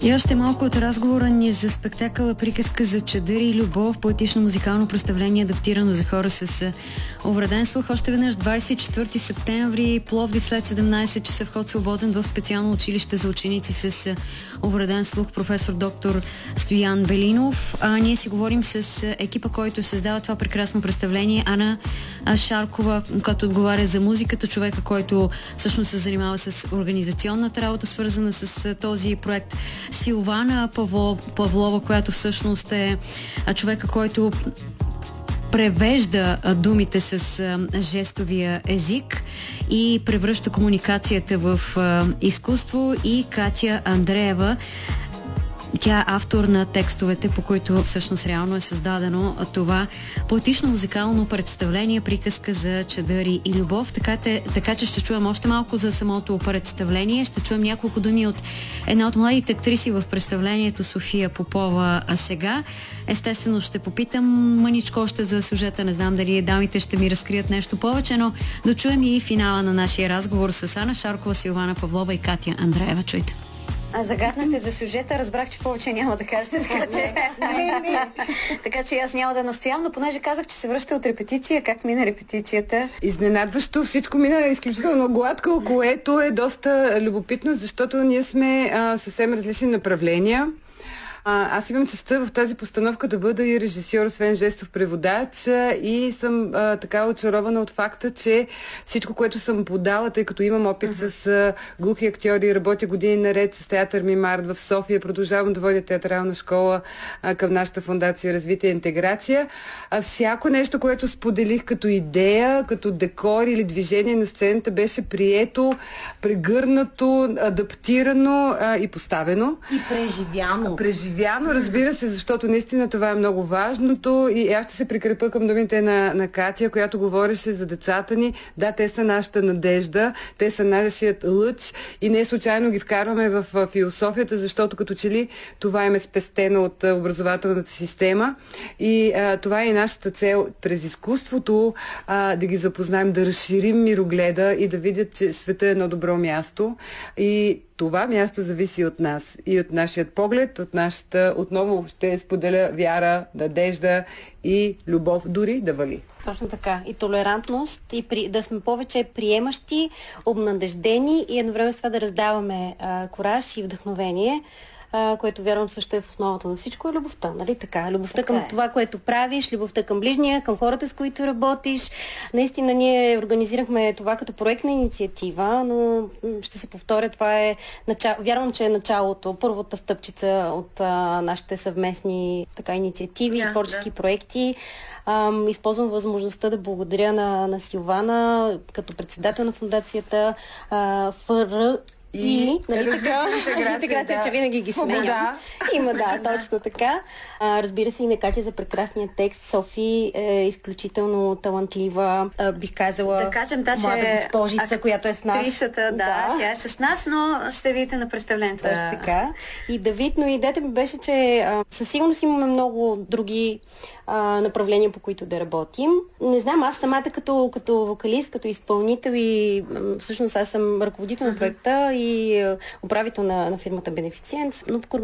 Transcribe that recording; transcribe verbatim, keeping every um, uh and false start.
И още малко от разговора ни за спектакъла "Приказка за чадър и любов", поетично-музикално представление, адаптирано за хора с увреден слух. Още веднъж двадесет и четвърти септември, Пловдив, след седемнадесет часа, вход свободен в специално училище за ученици с увреден слух, професор доктор Стоян Белинов. А ние си говорим с екипа, който създава това прекрасно представление. Ана Шаркова, която отговаря за музиката, човека, който всъщност се занимава с организационната работа, свързана с този проект. Силвана Павлова, която всъщност е човека, който превежда думите с жестовия език и превръща комуникацията в изкуство, и Катя Андреева. Тя е автор на текстовете, по които всъщност реално е създадено това поетично-музикално представление "Приказка за чадър и любов". Така, те, така че ще чуем още малко за самото представление. Ще чуем няколко думи от една от младите актриси в представлението, София Попова. А сега, естествено, ще попитам мъничко още за сюжета. Не знам дали дамите ще ми разкрият нещо повече, но да чуем и финала на нашия разговор с Ана Шаркова, Силвана Павлова и Катя Андреева. Чуйте. А загаднахте за сюжета, разбрах, че повече няма да кажете, така че... така че аз няма да настоявам, но понеже казах, че се връща от репетиция, как мина репетицията? Изненадващо, всичко мина изключително гладко, което е доста любопитно, защото ние сме а, съвсем различни направления. А, аз имам честта в тази постановка да бъда и режисьор, освен жестов преводач, и съм а, така очарована от факта, че всичко, което съм подала, тъй като имам опит uh-huh. с а, глухи актьори, работя години наред с театър Мимарт в София, продължавам да водя театрална школа а, към нашата фондация "Развитие и интеграция". А, всяко нещо, което споделих като идея, като декор или движение на сцената, беше прието, прегърнато, адаптирано а, и поставено. И преживяно. Преживяно. Вярно, разбира се, защото наистина това е много важното, и аз ще се прикрепя към думите на, на Катя, която говореше за децата ни. Да, те са нашата надежда, те са нашият лъч и не случайно ги вкарваме в, в философията, защото като че ли това им е спестено от образователната система, и а, това е и нашата цел през изкуството, а, да ги запознаем, да разширим мирогледа и да видят, че света е едно добро място, и това място зависи от нас и от нашият поглед, от нашата, отново ще споделя, вяра, надежда и любов, дори да вали. Точно така. И толерантност, и при, да сме повече приемащи, обнадеждени и едновременно с това да раздаваме а, кураж и вдъхновение, Uh, което вярвам също е в основата на всичко, е любовта, нали така? Любовта така към е. Това, което правиш, любовта към ближния, към хората, с които работиш. Наистина ние организирахме това като проектна инициатива, но ще се повторя, това е начало, вярвам, че е началото, първата стъпчица от а, нашите съвместни така инициативи, yeah, творчески yeah. проекти. Um, използвам възможността да благодаря на, на Силвана като председател на фондацията uh, ФР И, и нали така, интеграция, да. Че винаги ги сменям. Да. Има, да, точно така. А, разбира се, и на Катя за прекрасния текст. Софи е изключително талантлива, а, бих казала, да кажем, да, млада че госпожица, а, която е с нас. Актрисата, да, да, тя е с нас, но ще видите на представлението. Точно да. Така. И Давид, но идеята ми беше, че а, със сигурност имаме много други а, направления, по които да работим. Не знам, аз самата като, като вокалист, като изпълнител и всъщност аз съм ръководител на проекта и управител на, на фирмата Бенефициент, но